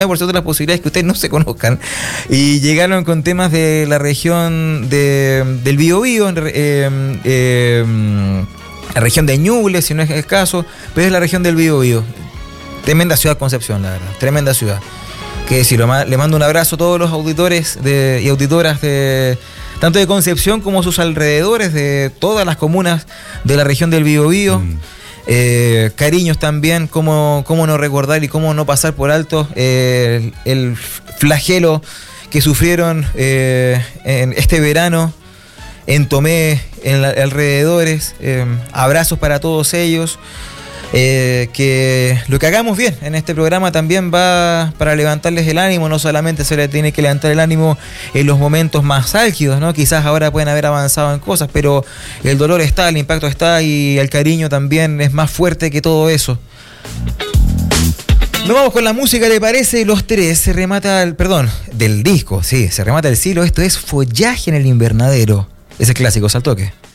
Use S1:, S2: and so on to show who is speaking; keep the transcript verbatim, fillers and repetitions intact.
S1: por cierto las posibilidades que ustedes no se conozcan, y llegaron con temas de la región de, del Biobío, eh, eh, la región de Ñuble, si no es el caso, pero es la región del Biobío. Tremenda ciudad Concepción, la verdad, tremenda ciudad. Que decir, le mando un abrazo a todos los auditores de, y auditoras de tanto de Concepción como sus alrededores, de todas las comunas de la región del Biobío. Mm. Eh, cariños también, cómo, cómo no recordar y cómo no pasar por alto eh, el, el flagelo que sufrieron eh, en este verano en Tomé, en la, alrededores. Eh, abrazos para todos ellos. Eh, que lo que hagamos bien en este programa también va para levantarles el ánimo. No solamente se les tiene que levantar el ánimo en los momentos más álgidos, ¿no? Quizás ahora pueden haber avanzado en cosas, pero el dolor está, el impacto está y el cariño también es más fuerte que todo eso. Nos vamos con la música, ¿le parece? Los tres, se remata el, perdón, del disco, sí, se remata el siglo. Esto es Follaje en el Invernadero. Ese clásico, al toque.